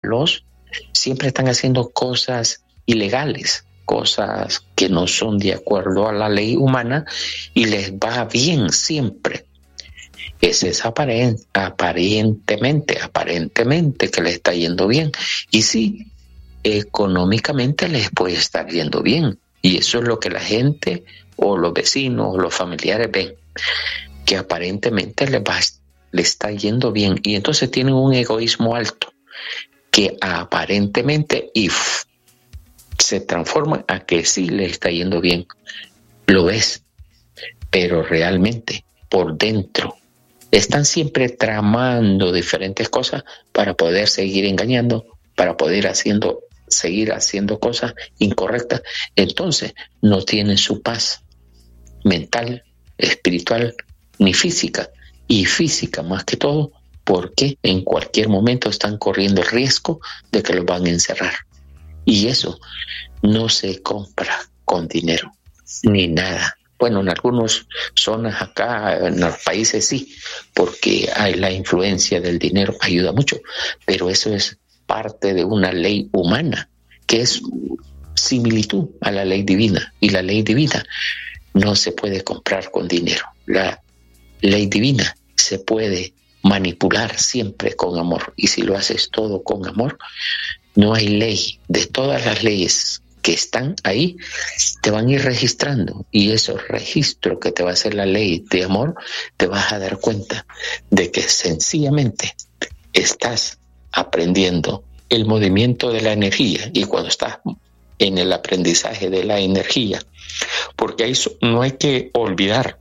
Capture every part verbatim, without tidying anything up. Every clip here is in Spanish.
malos siempre están haciendo cosas ilegales, cosas que no son de acuerdo a la ley humana y les va bien siempre. Ese es aparent, aparentemente, aparentemente que les está yendo bien. Y sí, económicamente les puede estar yendo bien. Y eso es lo que la gente o los vecinos o los familiares ven, que aparentemente les, va, les está yendo bien. Y entonces tienen un egoísmo alto que aparentemente y f, se transforma a que sí les está yendo bien. Lo ves, pero realmente por dentro están siempre tramando diferentes cosas para poder seguir engañando, para poder haciendo, seguir haciendo cosas incorrectas. Entonces no tienen su paz mental, espiritual, ni física. Y física más que todo, porque en cualquier momento están corriendo el riesgo de que los van a encerrar. Y eso no se compra con dinero, ni nada. Bueno, en algunas zonas acá, en los países sí, porque hay la influencia del dinero, ayuda mucho, pero eso es parte de una ley humana, que es similitud a la ley divina, y la ley divina no se puede comprar con dinero. La ley divina se puede manipular siempre con amor, y si lo haces todo con amor, no hay ley. De todas las leyes que están ahí, te van a ir registrando, y esos registros que te va a hacer la ley de amor, te vas a dar cuenta de que sencillamente estás aprendiendo el movimiento de la energía. Y cuando estás en el aprendizaje de la energía, porque ahí no hay que olvidar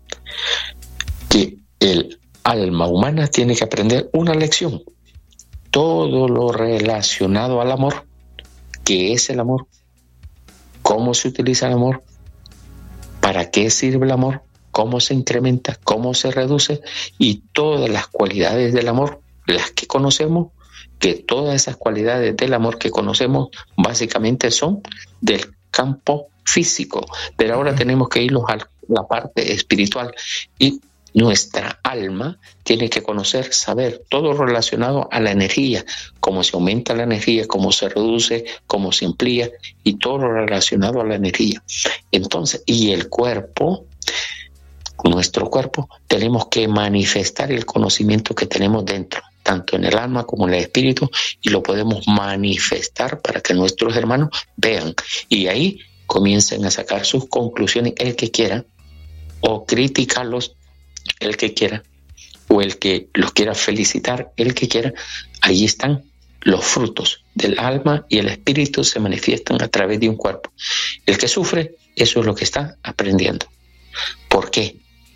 que el alma humana tiene que aprender una lección. Todo lo relacionado al amor, ¿qué es el amor? ¿Cómo se utiliza el amor? ¿Para qué sirve el amor? ¿Cómo se incrementa? ¿Cómo se reduce? Y todas las cualidades del amor, las que conocemos, que todas esas cualidades del amor que conocemos básicamente son del campo físico. Pero ahora tenemos que irnos a la parte espiritual, y nuestra alma tiene que conocer, saber todo relacionado a la energía, cómo se aumenta la energía, cómo se reduce, cómo se amplía, y todo lo relacionado a la energía. Entonces, y el cuerpo, nuestro cuerpo, tenemos que manifestar el conocimiento que tenemos dentro, tanto en el alma como en el espíritu, y lo podemos manifestar para que nuestros hermanos vean, y ahí comiencen a sacar sus conclusiones, el que quiera, o criticarlos el que quiera, o el que los quiera felicitar, el que quiera. Ahí están los frutos del alma, y el espíritu se manifiestan a través de un cuerpo. El que sufre, eso es lo que está aprendiendo. ¿Por qué?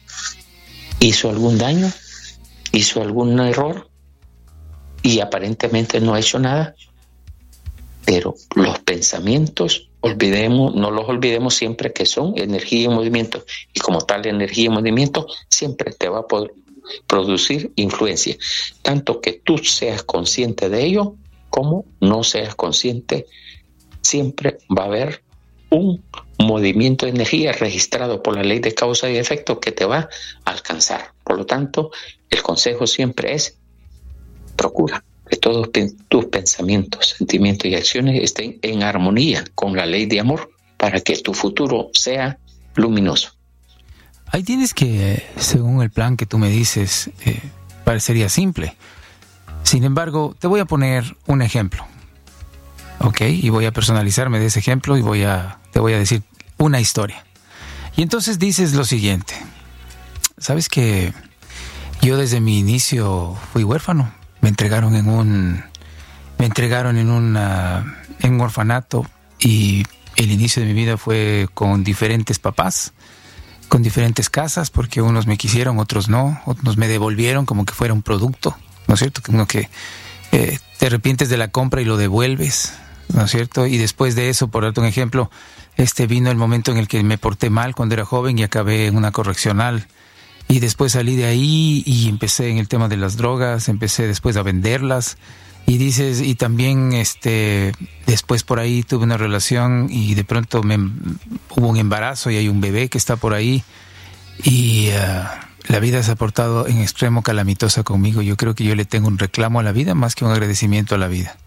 ¿Hizo algún daño? ¿Hizo algún error? Y aparentemente no ha hecho nada. Pero los pensamientos, olvidemos, no los olvidemos siempre, que son energía en movimiento, y como tal energía en movimiento siempre te va a poder producir influencia, tanto que tú seas consciente de ello como no seas consciente, siempre va a haber un movimiento de energía registrado por la ley de causa y efecto que te va a alcanzar. Por lo tanto, el consejo siempre es: procura que todos tus pensamientos, sentimientos y acciones estén en armonía con la ley de amor, para que tu futuro sea luminoso. Ahí tienes que, según el plan que tú me dices, eh, parecería simple. Sin embargo, te voy a poner un ejemplo, ¿ok? Y voy a personalizarme de ese ejemplo, y voy a, te voy a decir una historia. Y entonces dices lo siguiente: ¿sabes que yo desde mi inicio fui huérfano? Me entregaron en un, me entregaron en una, en un orfanato, y el inicio de mi vida fue con diferentes papás, con diferentes casas, porque unos me quisieron, otros no, otros me devolvieron como que fuera un producto, ¿no es cierto? Como que eh, te arrepientes de la compra y lo devuelves, ¿no es cierto? Y después de eso, por darte un ejemplo, este vino el momento en el que me porté mal cuando era joven y acabé en una correccional. Y después salí de ahí y empecé en el tema de las drogas, empecé después a venderlas. Y dices, y también este después por ahí tuve una relación, y de pronto me, hubo un embarazo, y hay un bebé que está por ahí. Y uh, la vida se ha portado en extremo calamitosa conmigo. Yo creo que yo le tengo un reclamo a la vida más que un agradecimiento a la vida.